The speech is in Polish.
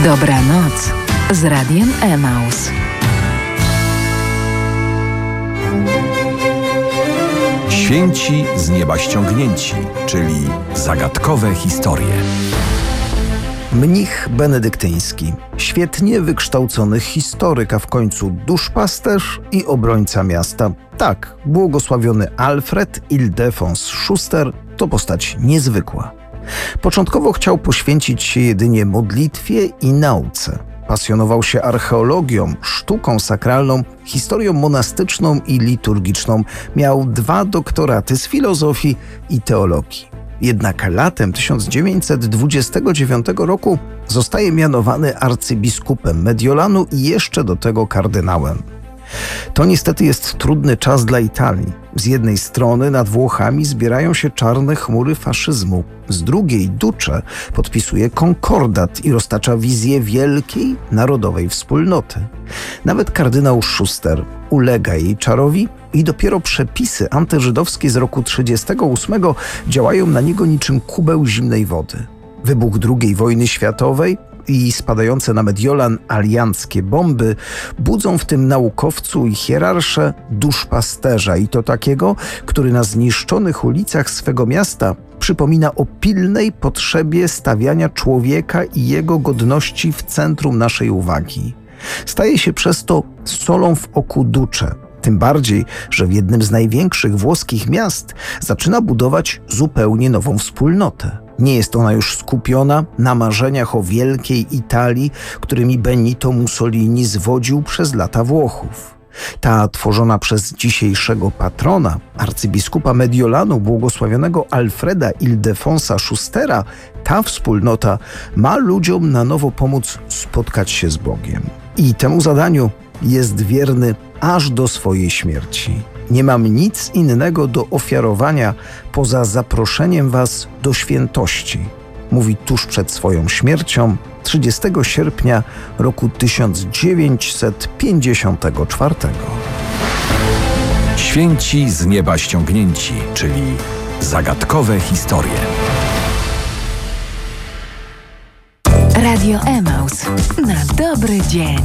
Dobranoc z Radiem Emaus. Święci z nieba ściągnięci, czyli zagadkowe historie. Mnich benedyktyński, świetnie wykształcony historyk, a w końcu duszpasterz i obrońca miasta. Tak, błogosławiony Alfred Ildefons Schuster to postać niezwykła. Początkowo chciał poświęcić się jedynie modlitwie i nauce. Pasjonował się archeologią, sztuką sakralną, historią monastyczną i liturgiczną. Miał 2 doktoraty z filozofii i teologii. Jednak latem 1929 roku zostaje mianowany arcybiskupem Mediolanu i jeszcze do tego kardynałem. To niestety jest trudny czas dla Italii. Z jednej strony nad Włochami zbierają się czarne chmury faszyzmu, z drugiej Duce podpisuje konkordat i roztacza wizję wielkiej narodowej wspólnoty. Nawet kardynał Schuster ulega jej czarowi i dopiero przepisy antyżydowskie z roku 1938 działają na niego niczym kubeł zimnej wody. Wybuch II wojny światowej i spadające na Mediolan alianckie bomby budzą w tym naukowcu i hierarsze duszpasterza, i to takiego, który na zniszczonych ulicach swego miasta przypomina o pilnej potrzebie stawiania człowieka i jego godności w centrum naszej uwagi. Staje się przez to solą w oku Duce. Tym bardziej, że w jednym z największych włoskich miast zaczyna budować zupełnie nową wspólnotę. Nie jest ona już skupiona na marzeniach o wielkiej Italii, którymi Benito Mussolini zwodził przez lata Włochów. Ta tworzona przez dzisiejszego patrona, arcybiskupa Mediolanu, błogosławionego Alfreda Ildefonsa Schustera, ta wspólnota ma ludziom na nowo pomóc spotkać się z Bogiem. I temu zadaniu jest wierny aż do swojej śmierci. Nie mam nic innego do ofiarowania poza zaproszeniem was do świętości, mówi tuż przed swoją śmiercią 30 sierpnia roku 1954. Święci z nieba ściągnięci, czyli zagadkowe historie. Radio Emaus na dobry dzień.